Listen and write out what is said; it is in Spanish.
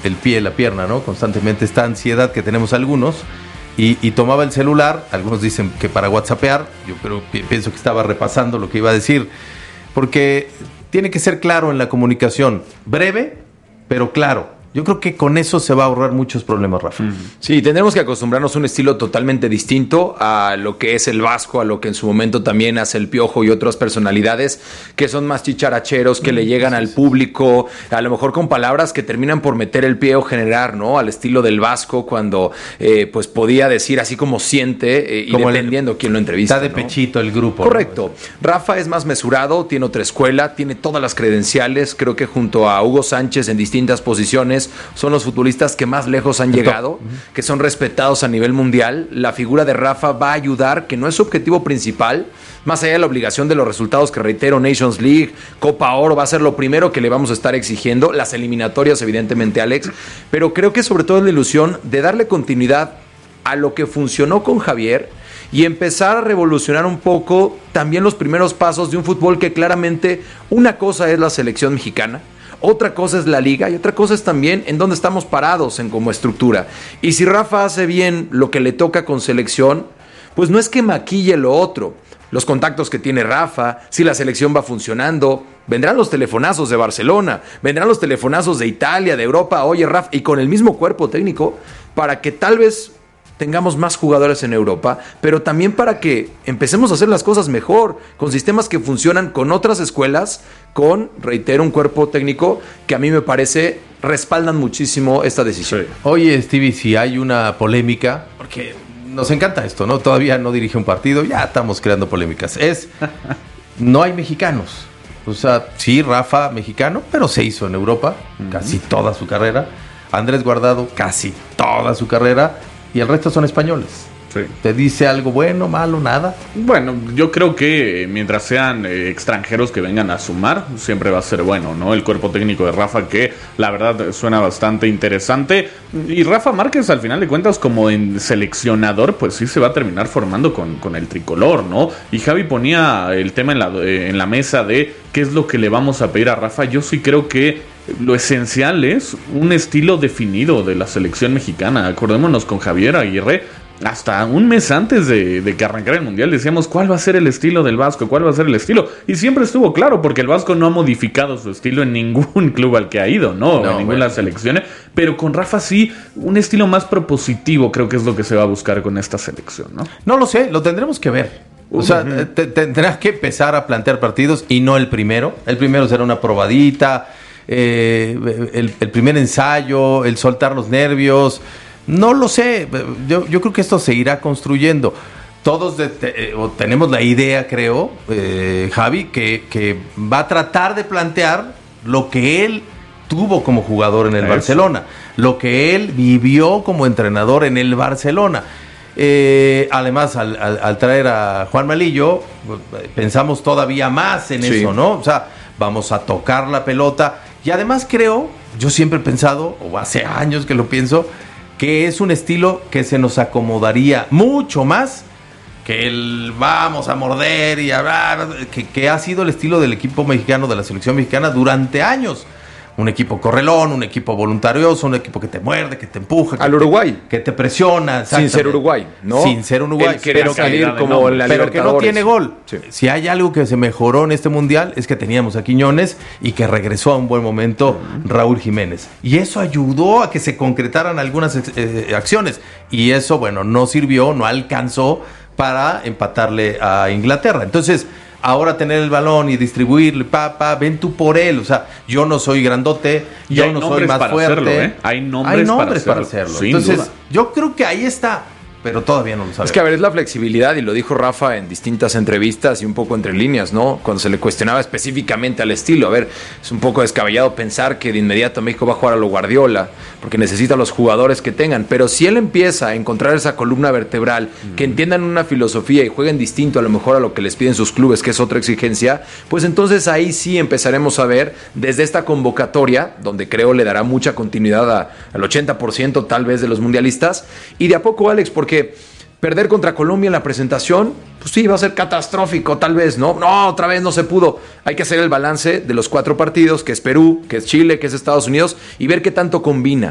el pie, la pierna, ¿no? Constantemente esta ansiedad que tenemos algunos. Y tomaba el celular, algunos dicen que para whatsappear, pero pienso que estaba repasando lo que iba a decir, porque tiene que ser claro en la comunicación, breve, pero claro. Yo creo que con eso se va a ahorrar muchos problemas, Rafa. Sí, tendremos que acostumbrarnos a un estilo totalmente distinto a lo que es el Vasco, a lo que en su momento también hace el Piojo y otras personalidades que son más chicharacheros, que le llegan al público, a lo mejor con palabras que terminan por meter el pie o generar, ¿no? Al estilo del Vasco, cuando pues podía decir así como siente y como dependiendo quién lo entrevista. Está de pechito el grupo. Correcto. ¿No? Rafa es más mesurado, tiene otra escuela, tiene todas las credenciales, creo que junto a Hugo Sánchez en distintas posiciones son los futbolistas que más lejos han llegado, que son respetados a nivel mundial. La figura de Rafa va a ayudar, que no es su objetivo principal, más allá de la obligación de los resultados que reitero, Nations League, Copa Oro, va a ser lo primero que le vamos a estar exigiendo, las eliminatorias evidentemente, Alex, pero creo que sobre todo es la ilusión de darle continuidad a lo que funcionó con Javier y empezar a revolucionar un poco también los primeros pasos de un fútbol que claramente una cosa es la selección mexicana, otra cosa es la liga y otra cosa es también en dónde estamos parados en como estructura. Y si Rafa hace bien lo que le toca con selección, pues no es que maquille lo otro. Los contactos que tiene Rafa, si la selección va funcionando, vendrán los telefonazos de Barcelona, vendrán los telefonazos de Italia, de Europa, oye Rafa, y con el mismo cuerpo técnico, para que tal vez tengamos más jugadores en Europa, pero también para que empecemos a hacer las cosas mejor, con sistemas que funcionan con otras escuelas, con, reitero, un cuerpo técnico que a mí me parece respaldan muchísimo esta decisión. Sí. Oye, Stevie, si hay una polémica, porque nos encanta esto, ¿no? Todavía no dirige un partido, ya estamos creando polémicas. No hay mexicanos. O sea, sí, Rafa mexicano, pero se hizo en Europa casi toda su carrera. Andrés Guardado casi toda su carrera. Y el resto son españoles. Sí. ¿Te dice algo bueno, malo, nada? Bueno, yo creo que mientras sean extranjeros que vengan a sumar, siempre va a ser bueno, ¿no? El cuerpo técnico de Rafa, que la verdad suena bastante interesante. Y Rafa Márquez, al final de cuentas, como en seleccionador, pues sí se va a terminar formando con el tricolor, ¿no? Y Javi ponía el tema en la mesa de qué es lo que le vamos a pedir a Rafa. Yo sí creo que lo esencial es un estilo definido de la selección mexicana. Acordémonos con Javier Aguirre, hasta un mes antes de que arrancara el Mundial decíamos cuál va a ser el estilo del Vasco, cuál va a ser el estilo, y siempre estuvo claro, porque el Vasco no ha modificado su estilo en ningún club al que ha ido, no en ninguna selección, pero con Rafa sí, un estilo más propositivo creo que es lo que se va a buscar con esta selección, ¿no? No lo sé, lo tendremos que ver. O sea, tendrás que empezar a plantear partidos y no el primero. El primero será una probadita, el primer ensayo, el soltar los nervios. No lo sé, yo creo que esto se irá construyendo. Todos tenemos la idea, creo, Javi, que va a tratar de plantear lo que él tuvo como jugador en el Barcelona, lo que él vivió como entrenador en el Barcelona. Además, al traer a Juan Malillo, pensamos todavía más en eso, ¿no? O sea, vamos a tocar la pelota. Y además creo, yo siempre he pensado, o hace años que lo pienso, que es un estilo que se nos acomodaría mucho más que el vamos a morder y hablar, que ha sido el estilo del equipo mexicano, de la selección mexicana durante años. Un equipo correlón, un equipo voluntarioso, un equipo que te muerde, que te empuja. Al Uruguay. Que te presiona. Sin ser Uruguay, ¿no? Sin ser un Uruguay. Pero salir como la pero que no tiene gol. Sí. Si hay algo que se mejoró en este Mundial es que teníamos a Quiñones y que regresó a un buen momento Raúl Jiménez. Y eso ayudó a que se concretaran algunas acciones. Y eso, bueno, no sirvió, no alcanzó para empatarle a Inglaterra. Entonces, ahora tener el balón y distribuirle, ven tú por él. O sea, yo no soy grandote, yo no soy más fuerte. Hacerlo, Hay nombres para hacerlo. Sin Entonces, duda. Yo creo que ahí está, pero todavía no lo sabemos. Es que, a ver, es la flexibilidad, y lo dijo Rafa en distintas entrevistas y un poco entre líneas, ¿no? Cuando se le cuestionaba específicamente al estilo. A ver, es un poco descabellado pensar que de inmediato México va a jugar a lo Guardiola, porque necesita los jugadores que tengan. Pero si él empieza a encontrar esa columna vertebral, que entiendan una filosofía y jueguen distinto a lo mejor a lo que les piden sus clubes, que es otra exigencia, pues entonces ahí sí empezaremos a ver desde esta convocatoria, donde creo le dará mucha continuidad al 80% tal vez de los mundialistas, y de a poco, Alex, porque perder contra Colombia en la presentación, pues sí, va a ser catastrófico, tal vez, ¿no? No, otra vez no se pudo. Hay que hacer el balance de los 4 partidos, que es Perú, que es Chile, que es Estados Unidos, y ver qué tanto combina.